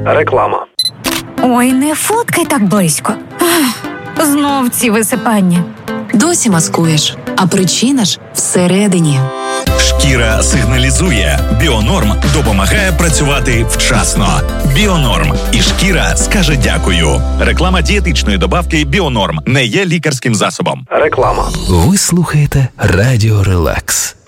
Реклама. Ой, не фоткай так близько. Знов ці висипання. Досі маскуєш, а причина ж всередині. Шкіра сигналізує. Біонорм допомагає працювати вчасно. Біонорм. І шкіра скаже дякую. Реклама дієтичної добавки Біонорм не є лікарським засобом. Реклама. Ви слухаєте Радіо Релакс.